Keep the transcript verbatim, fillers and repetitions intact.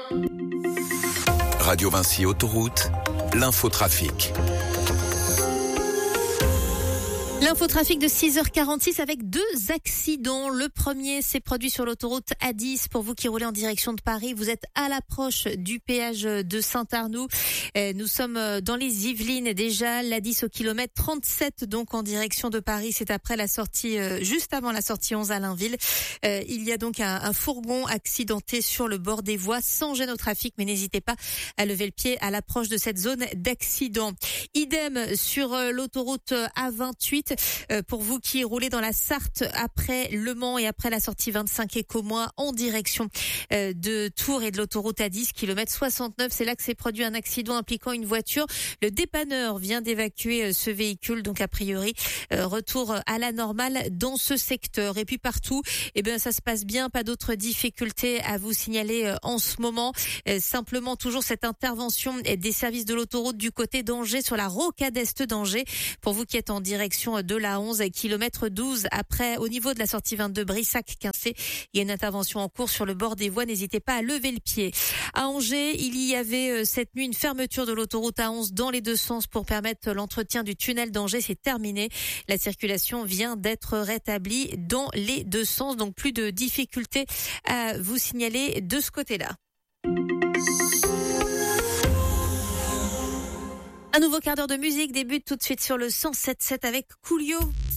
Radio Vinci Autoroute, l'infotrafic. L'infotrafic de six heures quarante-six avec deux accidents. Le premier s'est produit sur l'autoroute A dix. Pour vous qui roulez en direction de Paris, vous êtes à l'approche du péage de Saint-Arnoux. Nous sommes dans les Yvelines déjà. l'A dix au kilomètre trente-sept, donc en direction de Paris. C'est après la sortie, juste avant la sortie onze à Lainville. Il y a donc un, un fourgon accidenté sur le bord des voies sans gêne au trafic, mais n'hésitez pas à lever le pied à l'approche de cette zone d'accident. Idem sur l'autoroute A vingt-huit. Pour vous qui roulez dans la Sarthe après Le Mans et après la sortie vingt-cinq Écomois en direction de Tours et de l'autoroute A dix, kilomètre soixante-neuf, c'est là que s'est produit un accident impliquant une voiture. Le dépanneur vient d'évacuer ce véhicule, donc a priori retour à la normale dans ce secteur. Et puis partout, eh bien ça se passe bien, pas d'autres difficultés à vous signaler en ce moment. Simplement toujours cette intervention des services de l'autoroute du côté d'Angers sur la rocade est d'Angers. Pour vous qui êtes en direction de la onze, kilomètre douze, après, au niveau de la sortie vingt-deux, Brissac-quinze C, il y a une intervention en cours sur le bord des voies, n'hésitez pas à lever le pied. À Angers, il y avait euh, cette nuit une fermeture de l'autoroute A onze dans les deux sens pour permettre l'entretien du tunnel d'Angers, c'est terminé. La circulation vient d'être rétablie dans les deux sens, donc plus de difficultés à vous signaler de ce côté-là. Un nouveau quart d'heure de musique débute tout de suite sur le cent sept virgule sept avec Coolio.